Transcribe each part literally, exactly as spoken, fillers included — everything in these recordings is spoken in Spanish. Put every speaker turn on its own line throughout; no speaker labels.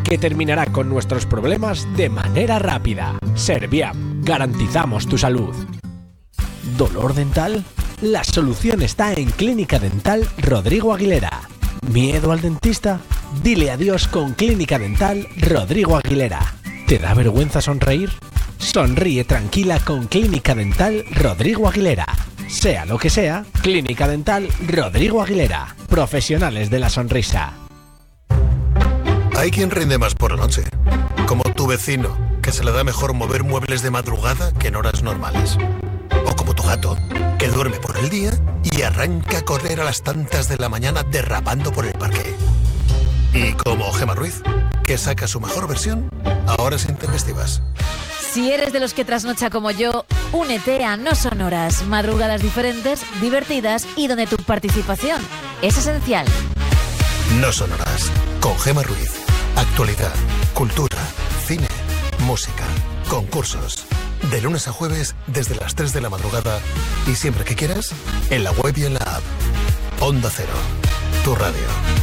que terminará con nuestros problemas de manera rápida. Serviam, garantizamos tu salud. ¿Dolor dental? La solución está en Clínica Dental Rodrigo Aguilera. ¿Miedo al dentista? Dile adiós con Clínica Dental Rodrigo Aguilera. ¿Te da vergüenza sonreír? Sonríe tranquila con Clínica Dental Rodrigo Aguilera. Sea lo que sea, Clínica Dental Rodrigo Aguilera. Profesionales de la sonrisa.
Hay quien rinde más por la noche, como tu vecino, que se le da mejor mover muebles de madrugada que en horas normales. O como tu gato, que duerme por el día y arranca a correr a las tantas de la mañana derrapando por el parque. Y como Gemma Ruiz, que saca su mejor versión a horas intempestivas.
Si eres de los que trasnocha como yo, únete a No Son Horas, madrugadas diferentes, divertidas y donde tu participación es esencial.
No Son Horas, con Gemma Ruiz. Actualidad, cultura, cine, música, concursos. De lunes a jueves desde las tres de la madrugada y siempre que quieras, en la web y en la app. Onda Cero, tu radio.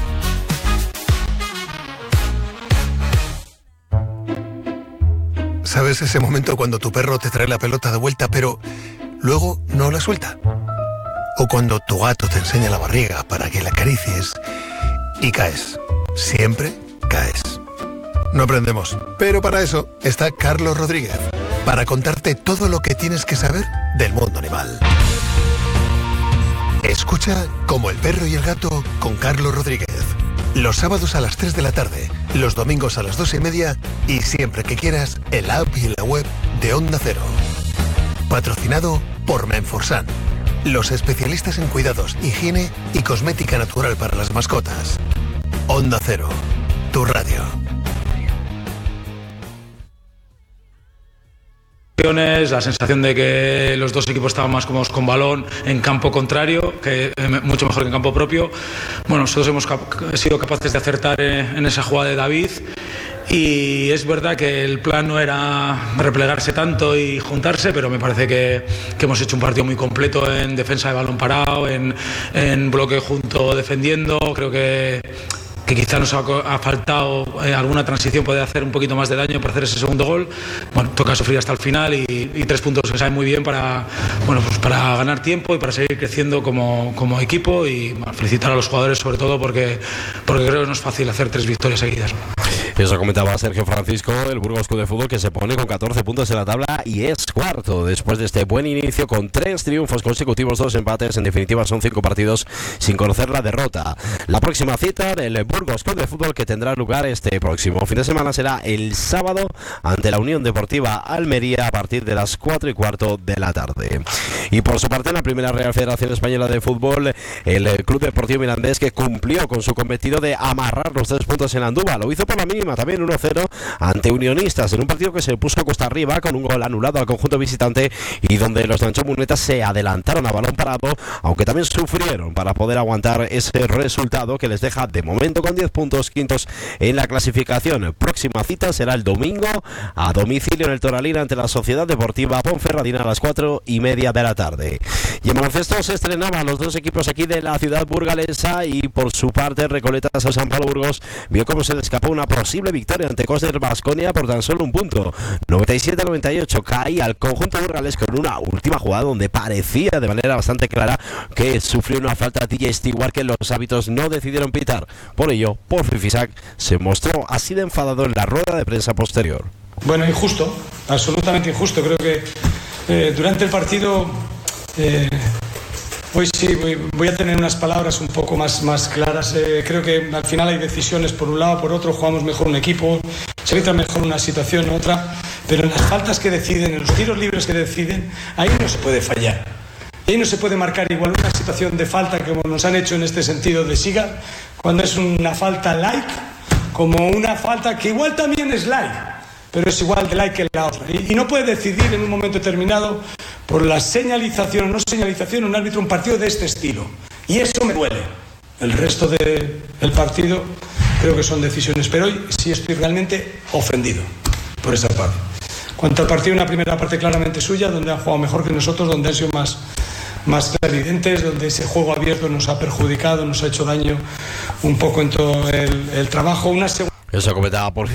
¿Sabes ese momento cuando tu perro te trae la pelota de vuelta pero luego no la suelta? O cuando tu gato te enseña la barriga para que la acaricies y caes. Siempre caes. No aprendemos, pero para eso está Carlos Rodríguez, para contarte todo lo que tienes que saber del mundo animal. Escucha Como el perro y el gato con Carlos Rodríguez. Los sábados a las tres de la tarde, los domingos a las dos y media y siempre que quieras en la app y en la web de Onda Cero. Patrocinado por Menforsan, los especialistas en cuidados, higiene y cosmética natural para las mascotas. Onda Cero, tu radio.
La sensación de que los dos equipos estaban más cómodos con balón en campo contrario, que mucho mejor que en campo propio. Bueno, nosotros hemos cap- sido capaces de acertar en, en esa jugada de David, y es verdad que el plan no era replegarse tanto y juntarse, pero me parece que, que hemos hecho un partido muy completo en defensa de balón parado, en, en bloque junto defendiendo. Creo que que quizá nos ha, ha faltado eh, alguna transición, poder hacer un poquito más de daño para hacer ese segundo gol. Bueno, toca sufrir hasta el final y, y tres puntos que saben muy bien para, bueno, pues para ganar tiempo y para seguir creciendo como, como equipo, y bueno, felicitar a los jugadores sobre todo porque, porque creo que no es fácil hacer tres victorias seguidas.
Eso comentaba Sergio Francisco, el Burgos Club de Fútbol, que se pone con catorce puntos en la tabla y es cuarto después de este buen inicio con tres triunfos consecutivos, dos empates. En definitiva son cinco partidos sin conocer la derrota. La próxima cita del Burgos Club de Fútbol, que tendrá lugar este próximo fin de semana, será el sábado ante la Unión Deportiva Almería a partir de las cuatro y cuarto de la tarde. Y por su parte, en la primera Real Federación Española de Fútbol, el Club Deportivo Mirandés, que cumplió con su cometido de amarrar los tres puntos en Andúba, lo hizo por la mínima también uno cero ante Unionistas, en un partido que se puso a cuesta arriba con un gol anulado al conjunto visitante y donde los de Ancho Munetas se adelantaron a balón parado, aunque también sufrieron para poder aguantar ese resultado que les deja de momento con diez puntos, quintos en la clasificación. Próxima cita será el domingo a domicilio en el Toralín ante la Sociedad Deportiva Ponferradina a las cuatro y media de la tarde. Y en baloncesto se estrenaban los dos equipos aquí de la ciudad burgalesa, y por su parte Recoletas a San Pablo Burgos vio cómo se le escapó una posible victoria ante Coster Baskonia por tan solo un punto. noventa y siete a noventa y ocho cae al conjunto burgalés con una última jugada donde parecía de manera bastante clara que sufrió una falta T J Stewart que los árbitros no decidieron pitar. Por ello, Porfi Fisac se mostró así de enfadado en la rueda de prensa posterior.
Bueno, injusto, absolutamente injusto. Creo que eh, durante el partido eh, hoy sí voy, voy a tener unas palabras un poco más, más claras. Eh, creo que al final hay decisiones por un lado, por otro jugamos mejor un equipo, se entra mejor una situación, otra, pero en las faltas que deciden, en los tiros libres que deciden, ahí no se puede fallar. Ahí no se puede marcar igual una situación de falta como nos han hecho en este sentido de Siga, cuando es una falta like, como una falta que igual también es like, pero es igual de like que la otra. Y, y no puede decidir en un momento determinado por la señalización o no señalización un árbitro un partido de este estilo. Y eso me duele. El resto de, del partido creo que son decisiones, pero hoy sí estoy realmente ofendido por esa parte. Cuanto al partido, una primera parte claramente suya, donde han jugado mejor que nosotros, donde han sido más, más clarividentes, donde ese juego abierto nos ha perjudicado, nos ha hecho daño un poco en todo el, el trabajo. Una segunda...
Eso comentaba por